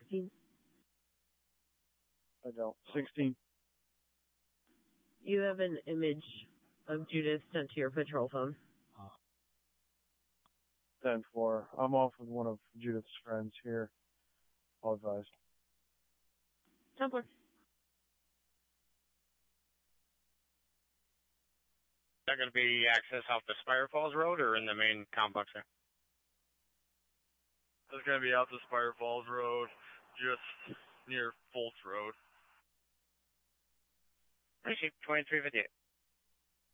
16? I don't. 16. You have an image of Judith sent to your patrol phone. 10-4. I'm off with one of Judith's friends here. I'll advise. Templar. Is that going to be access off the Spire Falls Road or in the main complex there? It's going to be out the Spire Falls Road, just near Fultz Road. Appreciate 2358.